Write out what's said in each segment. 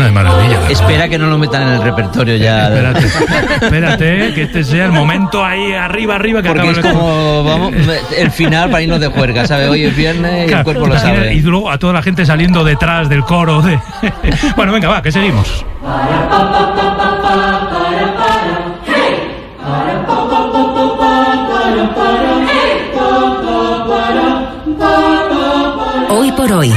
de maravilla. Espera que no lo metan en el repertorio ya. Espérate, que este sea el momento ahí arriba que porque es como vamos, el final para irnos de juerga, ¿sabes? Hoy es viernes y el cuerpo lo sabe. Y luego a toda la gente saliendo detrás del coro de... Bueno, venga, va, que seguimos. Hoy por hoy.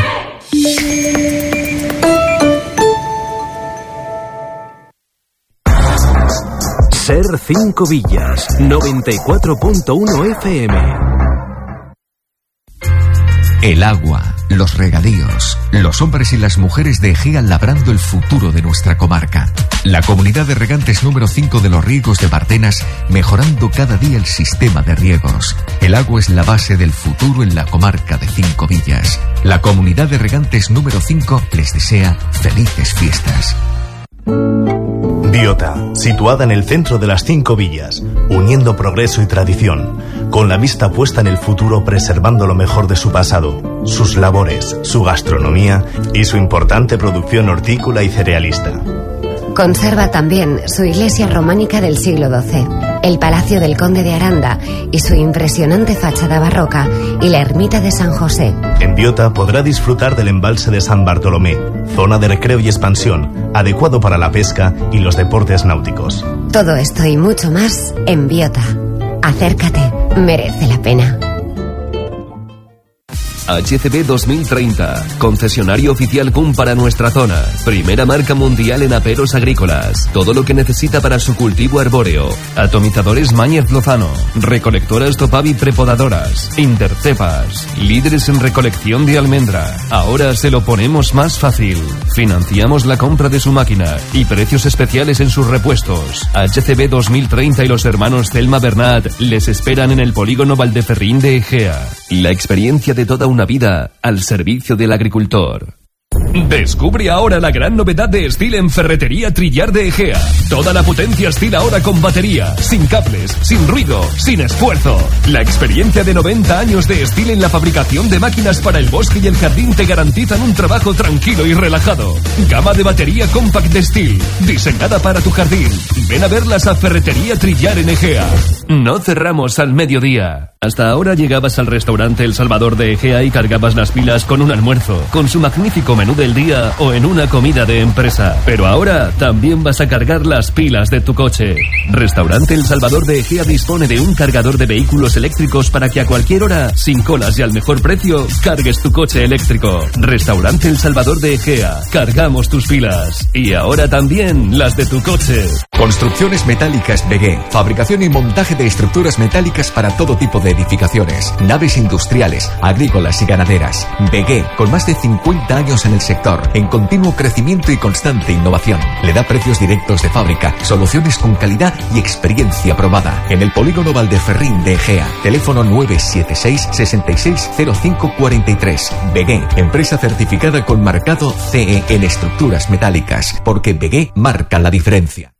Ser 5 Villas, 94.1 FM. El agua, los regadíos, los hombres y las mujeres de Egea labrando el futuro de nuestra comarca. La comunidad de regantes número 5 de los riegos de Bardenas, mejorando cada día el sistema de riegos. El agua es la base del futuro en la comarca de 5 Villas. La comunidad de regantes número 5 les desea felices fiestas. Biota, situada en el centro de las 5 villas, uniendo progreso y tradición, con la vista puesta en el futuro, preservando lo mejor de su pasado, sus labores, su gastronomía y su importante producción hortícola y cerealista. Conserva también su iglesia románica del siglo XII, el Palacio del Conde de Aranda y su impresionante fachada barroca, y la ermita de San José. En Biota podrá disfrutar del embalse de San Bartolomé, zona de recreo y expansión, adecuado para la pesca y los deportes náuticos. Todo esto y mucho más en Biota. Acércate, merece la pena. HCB 2030, concesionario oficial CUM para nuestra zona. Primera marca mundial en aperos agrícolas. Todo lo que necesita para su cultivo arbóreo. Atomizadores Mañez Lozano. Recolectoras Topavi prepodadoras. Intercepas. Líderes en recolección de almendra. Ahora se lo ponemos más fácil. Financiamos la compra de su máquina y precios especiales en sus repuestos. HCB 2030 y los hermanos Thelma Bernat les esperan en el polígono Valdeferrín de Egea. La experiencia de toda una vida al servicio del agricultor. Descubre ahora la gran novedad de Stihl en Ferretería Trillar de Egea. Toda la potencia Stihl ahora con batería, sin cables, sin ruido, sin esfuerzo. La experiencia de 90 años de Stihl en la fabricación de máquinas para el bosque y el jardín te garantizan un trabajo tranquilo y relajado. Gama de batería compact de Stihl, diseñada para tu jardín. Ven a verlas a Ferretería Trillar en Egea. No cerramos al mediodía. Hasta ahora llegabas al restaurante El Salvador de Egea y cargabas las pilas con un almuerzo, con su magnífico menú del día o en una comida de empresa. Pero ahora también vas a cargar las pilas de tu coche. Restaurante El Salvador de Egea dispone de un cargador de vehículos eléctricos para que a cualquier hora, sin colas y al mejor precio, cargues tu coche eléctrico. Restaurante El Salvador de Egea. Cargamos tus pilas. Y ahora también las de tu coche. Construcciones Metálicas Begué. Fabricación y montaje de estructuras metálicas para todo tipo de edificaciones, naves industriales, agrícolas y ganaderas. Begué, con más de 50 años en el sector, en continuo crecimiento y constante innovación. Le da precios directos de fábrica, soluciones con calidad y experiencia probada. En el polígono Valdeferrín de Egea. Teléfono 976 660543. Begué, empresa certificada con marcado CE en estructuras metálicas, porque Begué marca la diferencia.